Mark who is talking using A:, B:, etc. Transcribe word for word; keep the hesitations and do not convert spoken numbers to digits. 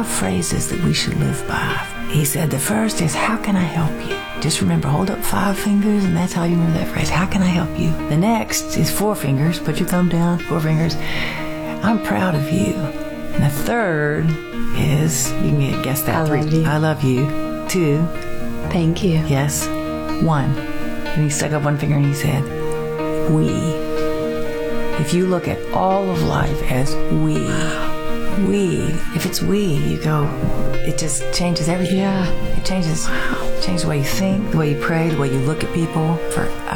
A: phrases that we should live by. He said the first is, how can I help you? Just remember, hold up five fingers, and that's how you remember that phrase. How can I help you? The next is four fingers. Put your thumb down, four fingers. I'm proud of you. And the third is, you can guess that.
B: I
A: three.
B: love you.
A: I love you. Two.
B: Thank you.
A: Yes. One. And he stuck up one finger and he said, we. If you look at all of life as we, we, if it's we, you go, it just changes everything.
B: Yeah.
A: It changes, changes the way you think, the way you pray, the way you look at people. For